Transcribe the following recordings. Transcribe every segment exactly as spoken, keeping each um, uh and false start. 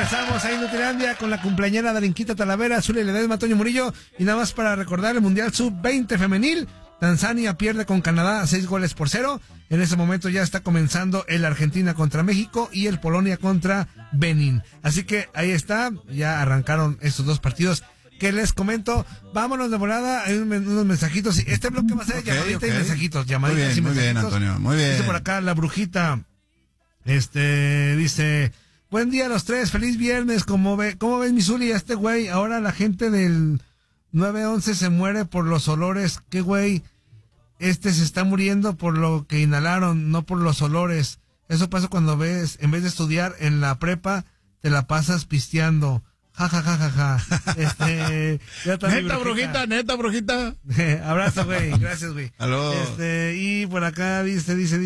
regresamos a Inutilandia con la cumpleañera Darinquita Talavera, Zulia Ledesma, Toño Murillo. Y nada más para recordar el Mundial sub veinte femenil. Tanzania pierde con Canadá a seis goles por cero. En ese momento ya está comenzando el Argentina contra México y el Polonia contra Benín. Así que ahí está, ya arrancaron estos dos partidos que les comento. Vámonos de volada, hay un, unos mensajitos. Este bloque va a ser okay, llamadita okay. y mensajitos. Llamaditas muy bien, y muy mensajitos. bien, Antonio, muy bien. Dice por acá la brujita, este, dice, buen día a los tres, feliz viernes. ¿Cómo ve, cómo ves mi Zuli? Este güey, ahora la gente del nueve once se muere por los olores. ¿Qué güey? Este se está muriendo por lo que inhalaron, no por los olores. Eso pasa cuando ves, en vez de estudiar en la prepa, te la pasas pisteando. Ja, ja, ja, ja, ja. Este, ya neta, brujita, neta, brujita. Abrazo, güey. Gracias, güey. Aló. Este, y por acá dice, dice,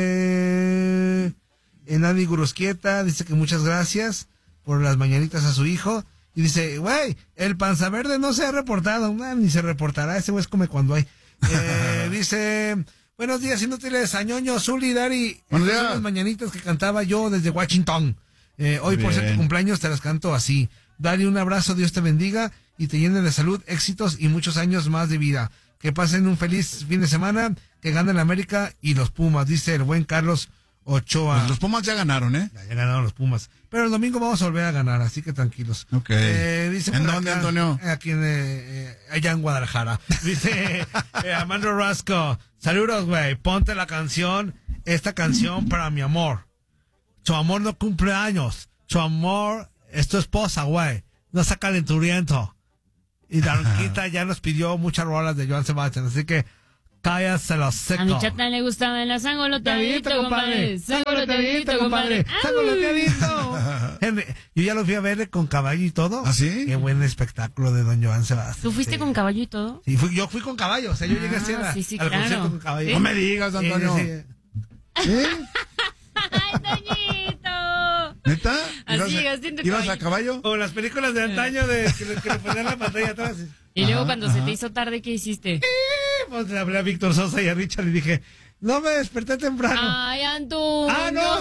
dice, Enadi Gurusquieta, dice que muchas gracias por las mañanitas a su hijo. Y dice, güey, el panza verde no se ha reportado. Nah, ni se reportará, ese güey es come cuando hay. Eh, dice, buenos días, inútiles, Añoño, Zuli, Dari. Buenos días. Son las mañanitas que cantaba yo desde Washington. Eh, hoy por ser tu cumpleaños te las canto así. Dari, un abrazo, Dios te bendiga y te llene de salud, éxitos y muchos años más de vida. Que pasen un feliz fin de semana, que ganen la América y los Pumas, dice el buen Carlos Ochoa. Pues los Pumas ya ganaron, ¿eh? Ya, ya ganaron los Pumas. Pero el domingo vamos a volver a ganar, así que tranquilos. Ok. Eh, dice ¿En dónde, acá, Antonio? Aquí en, eh, allá en Guadalajara. Dice eh, Amanda Rasco, saludos, güey, ponte la canción, esta canción para mi amor. Su amor no cumple años. Su amor es tu esposa, güey. No sea calenturiento. Y Darinquita ya nos pidió muchas rolas de Joan Sebastián, así que cállase los secos. A mi chata le gustaba el sangoloteadito, compadre. Sangoloteadito, compadre. Sangoloteadito. Henry, yo ya los fui a ver con caballo y todo. ¿Ah, sí? Qué buen espectáculo de don Joan Sebastián. ¿Tú fuiste sí. con caballo y todo? Sí, fui, yo fui con caballo. O sea, yo ah, llegué así a la, sí, sí, al claro. concierto con caballo. ¿Sí? No me digas, Antonio. Sí, sí. ¿Eh? ¡Ay, Toñito! ¿Neta? Así llegaste en tu ¿Ibas caballo. a caballo? O las películas de antaño de que, le- que le ponían la pantalla atrás. Y luego Ajá, cuando ajá. se te hizo tarde, ¿qué hiciste? Pues le hablé a Víctor Sosa y a Richard y dije, no me desperté temprano. ¡Ay, Antonio! ¡Ah, no!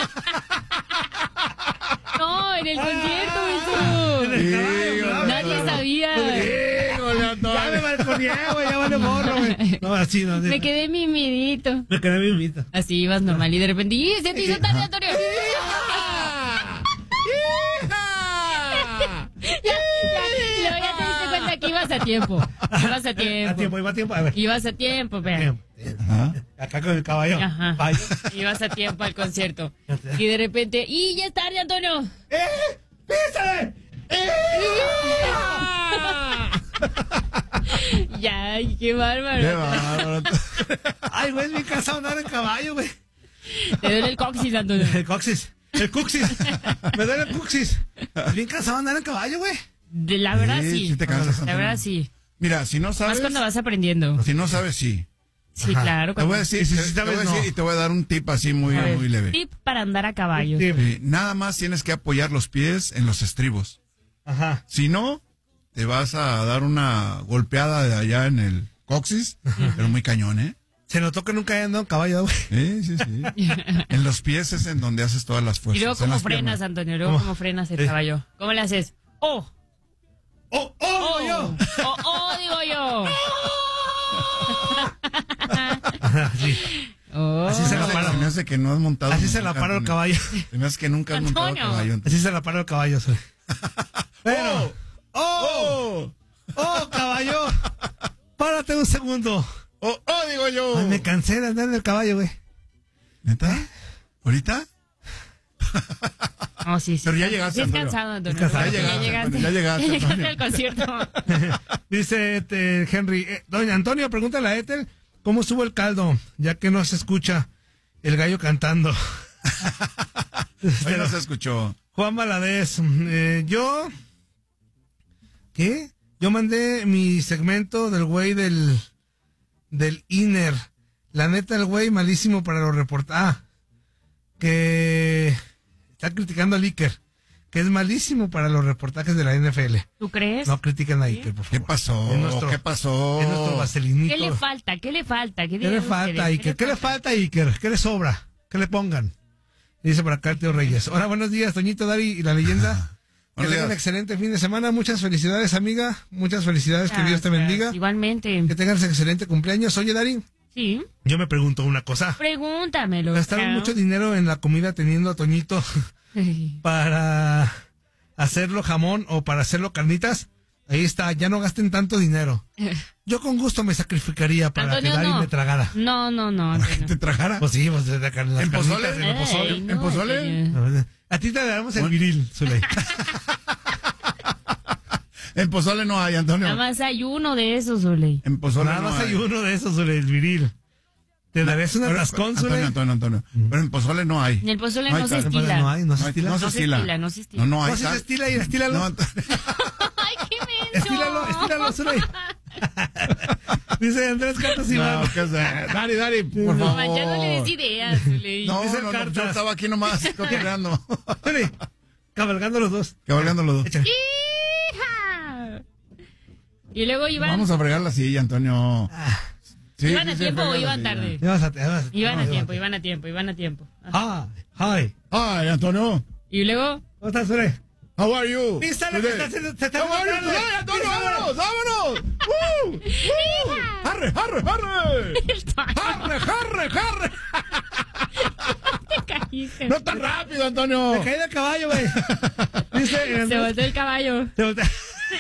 No, en el Ah, concierto, en eso. el caballo, bravo, Nadie bravo. sabía. Híjole, Antonio. Ya me balconeé, güey, ya vale morro, güey. No, así no. Me quedé mimidito. Me quedé mismito. Así ibas normal y de repente, ¡y se te hizo tarde, Antonio! Ya, ya, y luego ya te diste cuenta que ibas a tiempo. Ibas a tiempo. A tiempo, iba a tiempo. A ver. Ibas a tiempo, vea. Tiempo. Ajá. Acá con el caballo. Ajá. Vaya. Ibas a tiempo al concierto. Y de repente, ¡y ya es tarde, Antonio! ¡Eh! ¡Písale! Ya, ay, qué bárbaro. Qué bárbaro. Ay, güey, es bien cansado andar en caballo, güey. Te duele el coxis, Antonio. El coxis. El cuxis. Me duele el cuxis. Es bien cansado andar en caballo, güey. De la verdad, Sí, sí. sí te cansas, La Antonio. verdad, sí. Mira, si no sabes, Más cuando vas aprendiendo. si no sabes, sí. Sí, Ajá. claro. Te voy a cuando- decir, Y si te, sí te voy a sabes, decir no. y te voy a dar un tip así muy, A ver, muy leve. Tip para andar a caballo. Sí. Sí, nada más tienes que apoyar los pies en los estribos. Ajá. Si no, te vas a dar una golpeada de allá en el coxis, pero muy cañón, ¿eh? Se notó que nunca he andado en caballo, güey. Sí, sí, sí. En los pies es en donde haces todas las Y fuerzas. luego, en ¿cómo las frenas, piernas. Antonio? Luego, ¿Cómo? ¿cómo frenas el Sí. caballo? ¿Cómo le haces? ¡Oh! ¡Oh, oh, ¡Oh! yo! ¡Oh, oh, digo yo! Ajá, sí. Oh. Así Se se me la hace- paro. se me hace que no has montado. Así se la nunca, paro el Antonio. caballo. Se me hace que nunca has montado Antonio. caballo. Así se la paro el caballo, soy. Pero, ¡Oh! ¡oh, caballo! Párate un segundo. ¡Oh, oh, digo yo! Ay, me cansé de andar en el caballo, güey. ¿Neta? ¿Ahorita? Oh, sí, sí. Pero ya llegaste, Sí, es Antonio. cansado, Antonio. Es cansado. Ya Ya llegaste. llegaste, ya llegaste, Ya llegaste Antonio. al concierto. Dice este, Henry, eh, doña Antonio, pregúntale a Ethel cómo estuvo el caldo, ya que no se escucha el gallo cantando. Hoy no se escuchó. Juan Valadez, eh, yo, ¿qué? Yo mandé mi segmento del güey del, del Inner. La neta, el güey malísimo para los reportajes. Ah, que está criticando a Iker, que es malísimo para los reportajes de la N F L. ¿Tú crees? No critiquen a Iker, por favor. ¿Qué pasó? Es nuestro- ¿Qué pasó? Es nuestro vaselinito. ¿Qué le falta? ¿¿Qué le falta? ¿Qué, ¿Qué le falta a Iker? ¿Qué le falta a Iker? ¿Qué le sobra? ¿Qué le pongan? Dice por acá el tío Reyes. Hola, buenos días, Toñito, Dari y la leyenda. Que tengan un excelente fin de semana. Muchas felicidades, amiga. Muchas felicidades, Gracias. que Dios te bendiga. Igualmente. Que tengas excelente cumpleaños. Oye, Dari, Sí. yo me pregunto una cosa. Pregúntamelo. ¿Gastaron chao. mucho dinero en la comida teniendo a Toñito para hacerlo jamón o para hacerlo carnitas? Ahí está, ya no gasten tanto dinero. Yo con gusto me sacrificaría para Antonio, que Dari no. me tragara. No, no, no. ¿Para que Antonio. te tragara? Pues sí, pues de la car- las ¿En pozole? carnitas, en el Ey, pozole. no, ¿En pozole? Antonio. A ti te damos el viril, Zuley. En pozole no hay, Antonio. Nada más hay uno de esos, Zuley. En pozole Nada no más hay uno de esos, Zuley, el viril. Te darás un Pero, atascón, Antonio, Zuley. Antonio, Antonio. Pero en pozole no hay. En el pozole No hay no se tal- estila. No hay, no se No hay- estila. no se No se estila. estila, no se estila. No, no hay. No se sal- estila y estílalo. No, Antonio. ¡Ay, qué menso! Estíralo, estíralo, Zuley. Dice Andrés Carlos Iván. No, ¿qué es? Dari, Dari, por No, favor. ya no le des ideas, Zuley. No, Dice no, no, cartas. yo estaba aquí nomás cotorreando. Zuley, cabalgando los dos. Cabalgando los dos. Échale. ¡Hija! Y luego iban, Vamos a fregar la silla, Antonio. Sí, ¿iban sí, a sí, tiempo o frega la iban silla. tarde? Ya vas a- ya vas a- Iban no, a ya tiempo, vas iban a tiempo, iban a tiempo. Ah. Ah, hi. Ay, Antonio. Y luego, ¿Cómo estás, Zuley? How are you? Vista lo que está haciendo. Se está How are you mostrando. today, Antonio? ¡Vámonos! ¡Vámonos! ¡Woo! ¡Woo! ¡Arre, arre, arre! ¡Arre, arre, arre! te caíste. ¡No tan rápido, Antonio! Me caí del caballo, güey. Dice Se Andrés- volteó el caballo. Se voltea.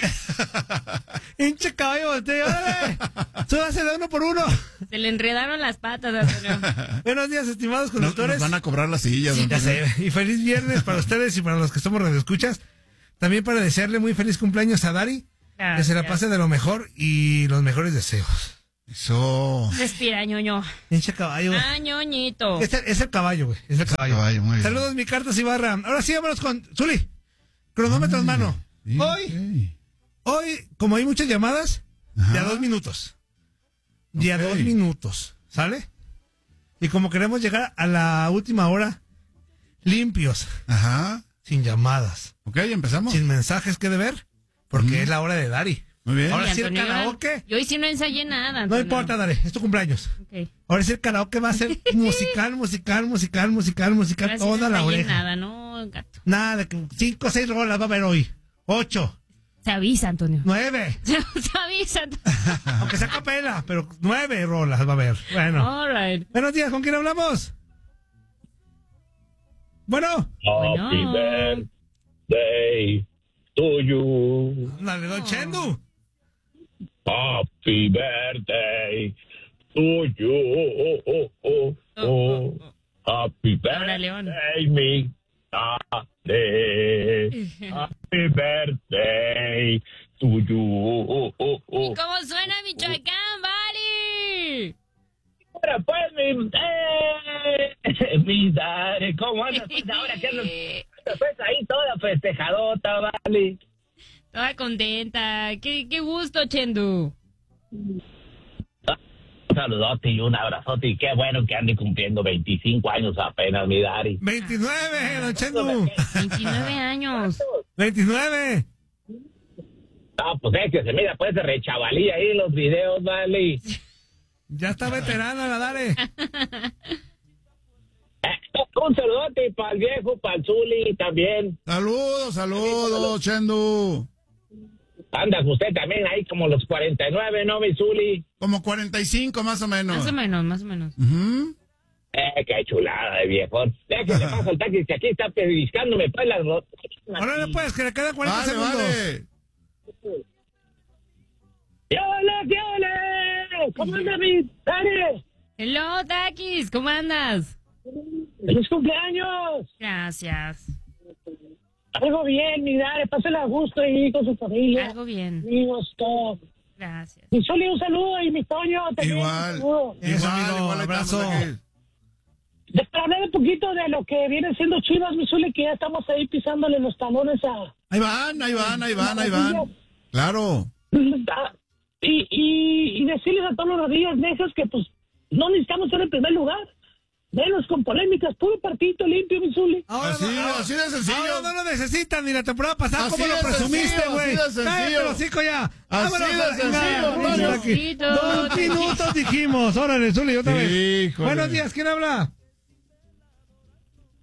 Hinche caballo, volteo. ¡Órale! Súbase de uno por uno. Se le enredaron las patas, Antonio. Buenos días, estimados Nos, conductores. nos van a cobrar las sillas, Ya Antonio. sé. Y feliz viernes para ustedes y para los que somos radioescuchas. También para desearle muy feliz cumpleaños a Dari. Que se la pase de lo mejor y los mejores deseos. Eso. Respira, ñoño. Hinche caballo. Ah, ñoñito. Es el, es el caballo, güey. Es el caballo. caballo, muy bien. Saludos, mi cartas Ibarra. Ahora sí, vámonos con Zuli. Cronómetro en mano. Sí, Hoy, ok. hoy, como hay muchas llamadas, Ajá. de a dos minutos. De a Ok. dos minutos. ¿Sale? Y como queremos llegar a la última hora limpios, Ajá. sin llamadas, Ok, empezamos. sin mensajes que deber, porque Mm. es la hora de Dari. Muy bien. Ahora Oye, sí el Antonio, karaoke. Yo hoy sí no ensayé nada, No Antonio. importa, Dari, es tu cumpleaños. Ok. Ahora sí el karaoke va a ser musical, musical, musical, musical, musical, Ahora sí toda no la ensayé oreja. nada, no, gato. Nada, de que cinco o seis rolas va a haber hoy. Ocho, Se avisa, Antonio. nueve. Se avisa, Antonio. Aunque sea capela, pero nueve rolas va a haber. Bueno. All right. Buenos días, ¿con quién hablamos? Bueno. Happy Bueno. birthday to you. Dale, don Chendu. Happy birthday to you. Oh, oh, oh, oh. Happy Ahora, León. birthday, mi daddy. Happy birthday to you. Oh, oh, ¿Y oh. cómo suena Michoacán, Bari? Ahora pues, mi, eh, mi daddy, ¿cómo andas? Pues ahora que andas, pues ahí toda festejadota, vale. Toda contenta. Qué, qué gusto, Chendu. Un saludote y un abrazote y qué bueno que ande cumpliendo veinticinco años apenas, mi Dari. veintinueve, don Chendu. veintinueve años. veintinueve. Ah, pues es que se mira pues de rechavalía ahí en los videos, vale. Ya está veterana la Dare. Eh, un saludote para el viejo, para el Zuli también. Saludos, saludos, Chendu. Anda usted también ahí como los cuarenta y nueve, ¿no, mi Zuli? Como cuarenta y cinco más o menos. Más o menos, más o menos. Ujú. Eh, qué chulada de viejón. Déjale paso al taxi que aquí está pellizcándome pues las ro- Ahora no puedes, que le quedan cuarenta Vale, segundos. vale. ¡Hola, qué hola! ¿Cómo anda mi Dari? Hello, Takis, ¿cómo andas? ¡Feliz cumpleaños! Gracias. Algo bien, mi Dari, pásala a gusto ahí con su familia. Algo bien. Amigos, todo. Gracias. Mi Zuli, un saludo y mi Toño también. Igual. Un saludo. Eso, Igual, amigo, igual, ahí abrazo. estamos aquí. De- Para hablar un poquito de lo que viene siendo Chivas, mi Zuli, que ya estamos ahí pisándole los talones a... Ahí van, ahí van, ahí van, ahí van. Claro. a- y, y, y decirles a todos los rodillas nejas que pues no necesitamos ser en primer lugar. Menos con polémicas, puro partidito limpio, mi Zuli. Ahora Así, no, así de sencillo. Ahora no lo necesitan ni la temporada pasada. Así ¿Cómo lo de presumiste, sencillo, güey? así de sencillo. Cállate los hocico ya. Así Vámonos de a la sencillo, chingada. Antonio. Vamos aquí. Poquito, Dos poquito. minutos dijimos. Órale, Zuli, otra vez. Híjole. Buenos días, ¿quién habla?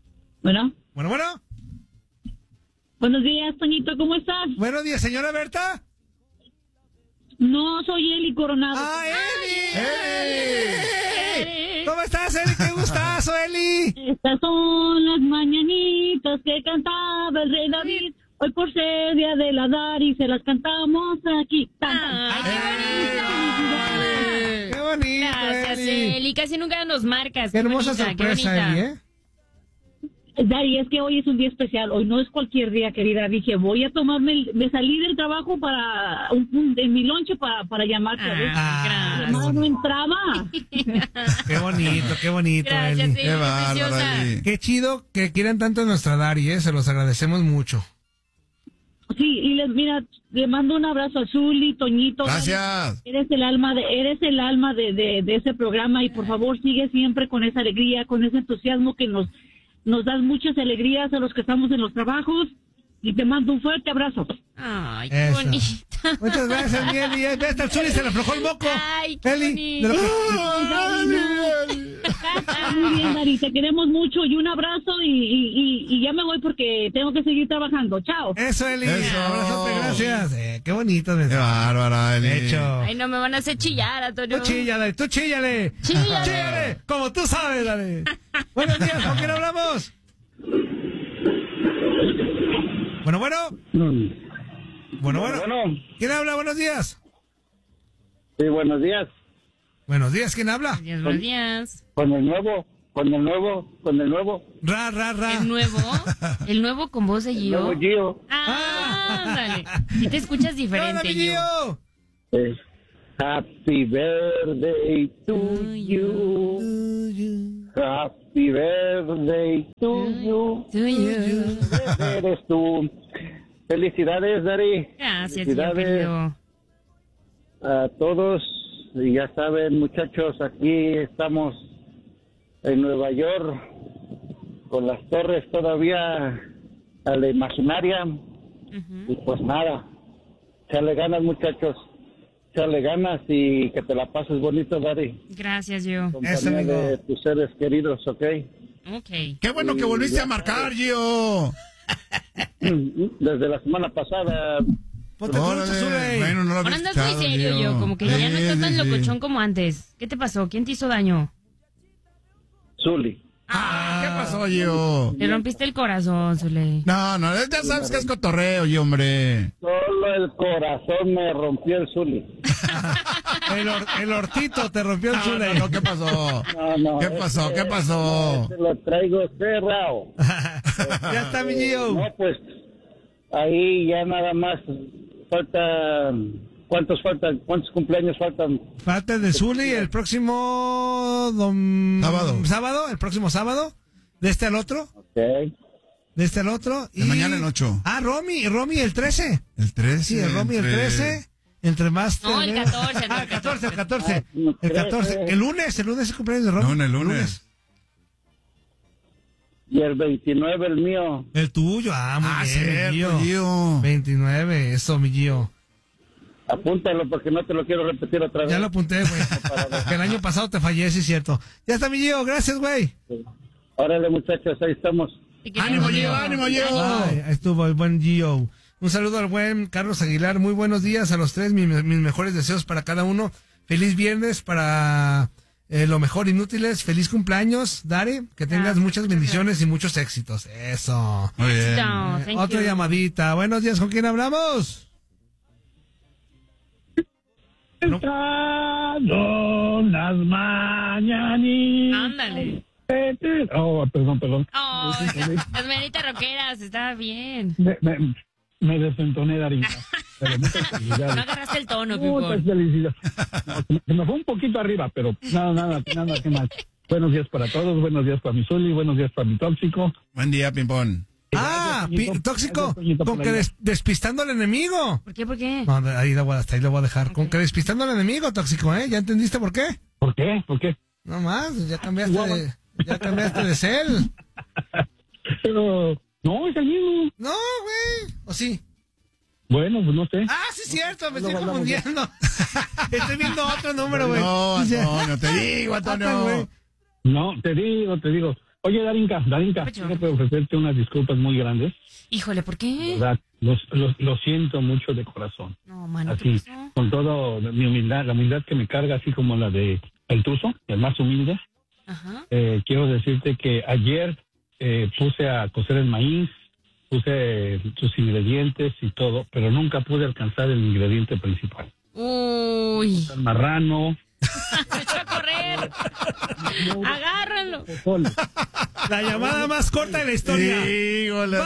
Bueno. Bueno, bueno. Buenos días, Toñito, ¿cómo estás? Buenos días, señora Berta. No, soy Eli Coronado. ¡Ah, Eli! Eli. ¿Cómo estás, Eli? ¡Qué gustazo, Eli! Estas son las mañanitas que cantaba el rey David. Hoy por ser día de la Dari se las cantamos aquí. Ay, qué bonito. ¡Qué bonito, Gracias, Eli! Eli. Casi nunca nos marcas. Qué hermosa bonita, sorpresa, qué bonita. Eli, ¿eh? Dari, es que hoy es un día especial. Hoy no es cualquier día, querida. Dije, voy a tomarme, el, me salí del trabajo para, un, un, de mi lonche para, para llamarte. Ah, Ah, No, no entraba. Qué bonito, qué bonito, Gracias, Eli. Eli. Qué bárbara, Preciosa. Eli. Qué chido que quieran tanto a nuestra Dari, ¿eh? Se los agradecemos mucho. Sí, y les, mira, le mando un abrazo a Zuli, Toñito. Gracias. Eres el alma de, eres el alma de, de, de ese programa y por favor sigue siempre con esa alegría, con ese entusiasmo que nos, nos das muchas alegrías a los que estamos en los trabajos y te mando un fuerte abrazo. Ay, qué Eso. bonita. Muchas gracias, mi Eli. Ahí está el Zuli, se le aflojó el moco. Ay, qué Eli, de lo bonito. que- Muy bien, Dari, te queremos mucho y un abrazo y, y, y, y ya me voy porque tengo que seguir trabajando. Chao. Eso, Eli. Eso. Abrazote, gracias. Eh, qué bonito. Qué bárbara, Eli. De hecho. Ay, no me van a hacer chillar, Antonio. Tú chíllale, tú chíllale. Chíllale. Chíllale, como tú sabes, dale. Buenos días, ¿con quién hablamos? Bueno, bueno. Bueno, bueno. Bueno, ¿Quién habla? Buenos días. sí, buenos días. Buenos días, ¿quién habla? Buenos días, buenos días. Con el nuevo, con el nuevo, con el nuevo, Ra, ra, ra. El nuevo, el nuevo con voz de el Gio. nuevo Gio. Ah, dale. Y te escuchas Hola, diferente, mi Gio. Gio. Eh, Happy birthday to you. Happy birthday to you. Tuyo. Eres tú. Felicidades, Dari. Gracias, Gio, Felicidades querido. a todos. Y ya saben, muchachos, aquí estamos en Nueva York con las torres todavía a la imaginaria. Y pues nada, echarle ganas, muchachos, echarle ganas y que te la pases bonito, Dari. Gracias, Gio. Compañía Eso, amigo. de tus seres queridos, ¿ok? Ok. Qué bueno que volviste a marcar, Gio. Desde la semana pasada. Ponte trucho, Órale. Zuli. Bueno, no lo Ahora había andas muy escuchado, serio, Gio. yo. Como que ya no Sí, estás tan sí, sí. locochón como antes. ¿Qué te pasó? ¿Quién te hizo daño? Zuli. Ah, ¿qué pasó, Gio? Le rompiste el corazón, Zule. No, no, ya sabes que es cotorreo, Gio, hombre. Solo el corazón me rompió el Zuli. El, or- el hortito te rompió el No, Zuli. no, no, ¿qué pasó? No, no, ¿Qué pasó? este- ¿Qué pasó? este lo traigo cerrado. Ya está, mi Gio. No, pues ahí ya nada más falta. ¿Cuántos faltan? ¿Cuántos cumpleaños faltan? Falta el de Zuli el próximo dom- Sábado. sábado, el próximo sábado, de este al otro, Ok. de este al otro. De mañana en ocho. Ah, Romy, Romy el trece. El trece. Sí, el Romy el entre- trece. Entre más. No, el catorce, Ah, el catorce, el catorce. Ah, El catorce. El lunes, el lunes es el cumpleaños de Romy. No, en el lunes. Y el veintinueve, el mío. El tuyo, ah, muy Ah, bien, mi cierto, Gio. Gio. veintinueve, eso, mi Gio. Apúntalo porque no te lo quiero repetir otra vez. Ya lo apunté, güey. Que el año pasado te fallé, sí es cierto. Ya está, mi Gio, gracias, güey. Órale, muchachos, ahí estamos. Te queremos, ¡Ánimo, Gio! ¡Ánimo, Gio! Ay, ahí estuvo el buen Gio. Un saludo al buen Carlos Aguilar. Muy buenos días a los tres. Mi- mis mejores deseos para cada uno. Feliz viernes para eh, lo mejor inútiles. Feliz cumpleaños, Dari. Que tengas Ah, muchas bendiciones y muchos éxitos. Eso. Muy bien. No, Eh, thank otra you. llamadita. Buenos días, ¿con quién hablamos? No. Son las mañanitas. Ándale. Oh, perdón, perdón. Oh, las manitas roqueras, estaba bien. Me, me, me desentoné, Darina. Pero muchas No felicidades. agarraste el tono, Muchas Pipón. felicidades. No, se- se me fue un poquito arriba, pero nada, nada, nada, ¿qué más? Buenos días para todos, buenos días para mi Zuli, buenos días para mi tóxico. Buen día, Pimpón. Ah, Toñito. pi- tóxico. Gracias, Toñito, Con por que la des- despistando al enemigo. ¿Por qué? ¿Por qué? No, de- ahí lo voy, a- hasta ahí lo voy a dejar. Con que despistando al enemigo, tóxico, ¿eh? ¿Ya entendiste por qué? ¿Por qué? ¿Por qué? No más, ya cambiaste de, ya cambiaste de cel. Pero, no, es el mismo. No, güey. ¿O sí? Bueno, pues no sé. Ah, sí es cierto, me Luego estoy hablamos ya. confundiendo. Estoy viendo otro número, güey. No, Ya. Antonio, te digo, Ata, güey. Antonio. No, te digo, te digo. Oye, Darinka, Darinka, Pecho. quiero que ofrecerte unas disculpas muy grandes. Híjole, ¿por qué? ¿Verdad? Los, los, lo siento mucho de corazón. No, mano, ¿qué Así, pasó? con todo mi humildad, la humildad que me carga, así como la de el Tuzo, el más humilde. Ajá. Eh, quiero decirte que ayer eh, puse a cocer el maíz, puse sus ingredientes y todo, pero nunca pude alcanzar el ingrediente principal. Uy. El marrano, Se echó a correr. Agárralo. pozole. La llamada más corta de la historia. Híjole,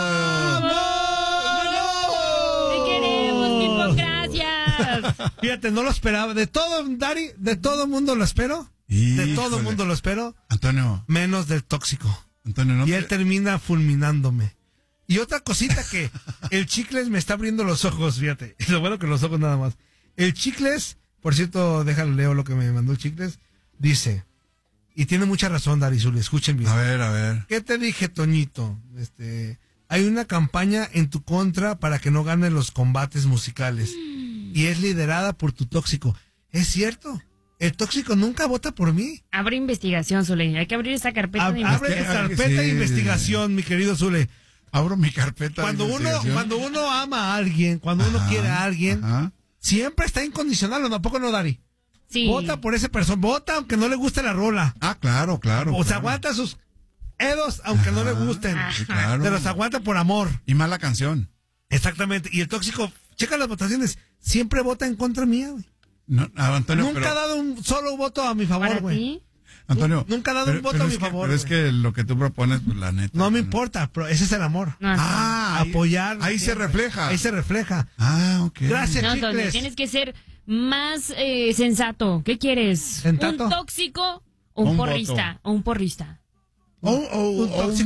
Te queremos, Pipo, gracias. Fíjate, no lo esperaba. De todo, Dari, de todo mundo lo espero. De todo Híjole. mundo lo espero. Antonio, Menos del tóxico. Antonio, no Y te- él termina fulminándome. Y otra cosita que el Chicles me está abriendo los ojos, fíjate. Y lo bueno que los ojos nada más. El Chicles, por cierto, déjalo leo lo que me mandó el Chicles. Dice, y tiene mucha razón, Darizul, escuchen bien. A ver, a ver. ¿Qué te dije, Toñito? Este, hay una campaña en tu contra para que no ganes los combates musicales. Y es liderada por tu tóxico. ¿Es cierto? El tóxico nunca vota por mí. Abre investigación, Zule. Hay que abrir esa carpeta Ab- de abre tu investigación. carpeta Sí. de investigación, mi querido Zule. Abro mi carpeta. de Cuando uno, investigación. cuando uno ama a alguien, cuando uno Ajá, quiere a alguien, ajá. siempre está incondicional, ¿o tampoco no, Dari? Sí. Vota por esa persona, vota aunque no le guste la rola. Ah, claro, claro. O se claro. aguanta sus edos aunque no le Ajá, gusten. sí, claro. Se los aguanta por amor. Y mala canción. Exactamente. Y el tóxico, checa las votaciones, siempre vota en contra mía, güey. No, ah, Antonio, Nunca pero- ha dado un solo voto a mi favor, ¿Para güey. ti? Antonio, Nunca ha dado un voto a es mi que- favor, Pero es güey. que lo que tú propones, pues la neta. No me bueno. importa, pero ese es el amor. No, Ah, ahí- Apoyar. Ahí se siempre. refleja. Ahí se refleja. Ah, ok. Gracias, no, Antonio, Chicles. tienes que ser más eh, sensato. ¿Qué quieres? ¿Sensato? ¿Un tóxico o un, Un porrista? O un porrista. O, o- Un o un tóxico